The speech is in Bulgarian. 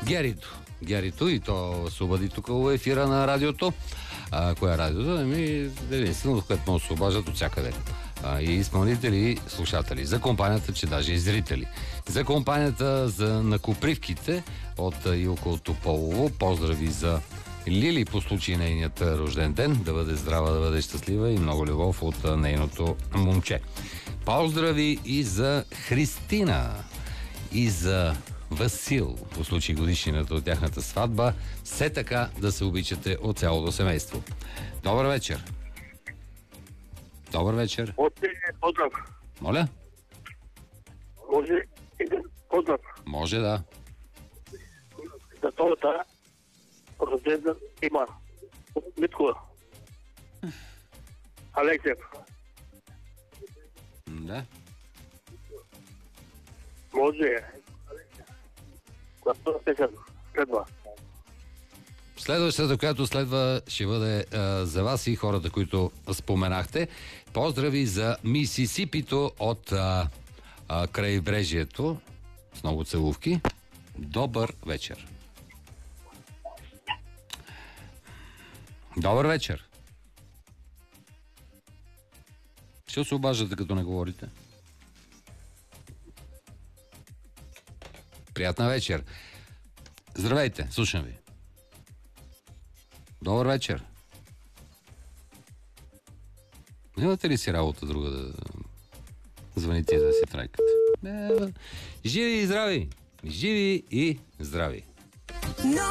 Герито. Герито и то се обади тук в ефира на радиото. Кое е радиото? Единствено, в което може да се обаждат от всякъде. И изпълнители, и слушатели. За компанията, че даже и зрители. За компанията за накопривките от Илко Тополово. Поздрави за Лили по случай нейният рожден ден. Да бъде здрава, да бъде щастлива и много любов от нейното момче. Поздрави и за Христина. И за Васил по случай годишнината от тяхната сватба. Все така да се обичате от цялото семейство. Добър вечер. Добър вечер. Поздрав. Моля? Може един поздрав. Може, да. За това рожден има от Миткова. Алексиев. Да. Може. Която песен следва. Следващата, която следва, ще бъде за вас и хората, които споменахте. Поздрави за Мисисипито от крайбрежието. С много целувки. Добър вечер. Добър вечер. Ще се обаждате, като не говорите. Приятна вечер. Здравейте, слушам ви. Добър вечер. Имате ли си работа друга да звъните и да си трайкате? Живи и здрави! Живи и здрави!